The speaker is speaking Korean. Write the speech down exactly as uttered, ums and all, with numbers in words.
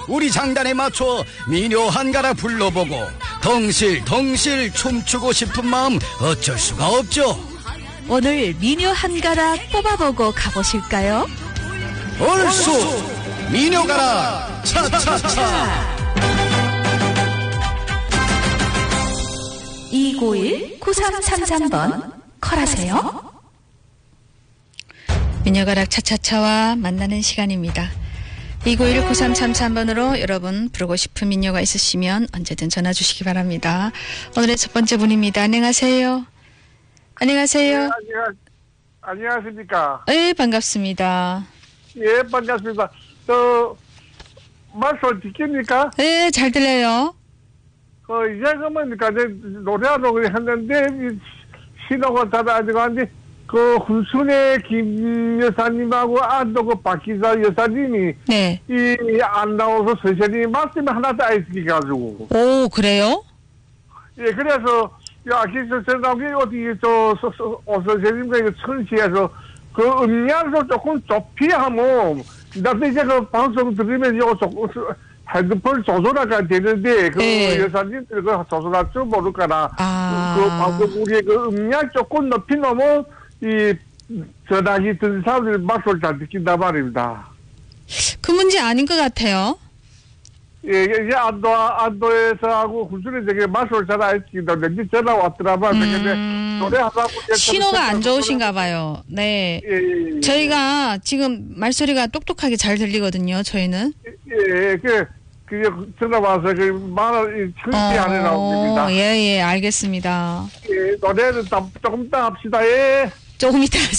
우리 장단에 맞춰 민요 한가라 불러보고 덩실덩실 춤추고 싶은 마음 어쩔 수가 없죠. 오늘 민요 한가락 뽑아보고 가보실까요? 얼쑤 민요가라 차차차. 이구일 구삼삼삼 번 콜하세요. 민요가락 차차차와 만나는 시간입니다. 이구일 구삼삼삼 번으로 여러분 부르고 싶은 민요가 있으시면 언제든 전화 주시기 바랍니다. 오늘의 첫 번째 분입니다. 안녕하세요. 안녕하세요. 네, 안녕, 안녕하십니까. 네, 반갑습니다. 예, 반갑습니다. 저, 말씀 듣깁니까? 네, 잘 들려요. 어, 이제 그러니까 이제 노래하러 했는데, 이 신호가 닫아가지고 하는데, 그 훈순의 김 여사님하고 안도 그 박기자 여사님이, 네. 이, 안 나와서 선생님이 말씀이 하나도 안 있어가지고. 오, 그래요? 예, 그래서, 야, 기서 전화기 어디, 저, 서, 서, 어, 선생님과 이거 천시에서, 그 음량도 조금 좁히 하면, 나도 이제 그 방송 들으면 이거 조금, 핸드폰 조절하가 되는데, 그 네. 여사님들 그 조절할 줄 모를까나, 아. 그 방송 우리 그 음량 조금 높이 놓으면, 이, 전화기 든 사람들 말소를 잘 듣긴단 말입니다. 그 문제 아닌 것 같아요. 예, 이제 안도, 안도에서 하고 군수는 저기 말소를 잘 안 했습니다. 왠지 전화 왔더라고요. 근데 노래하다고. 신호가 안 좋으신가 봐요. 네. 예, 예, 예. 저희가 지금 말소리가 똑똑하게 잘 들리거든요, 저희는. 예, 예, 그, 그, 전화 와서 그 말을 천시 안에 나옵니다. 예, 예, 알겠습니다. 예, 노래는 조금 더 합시다, 예. 조금 이따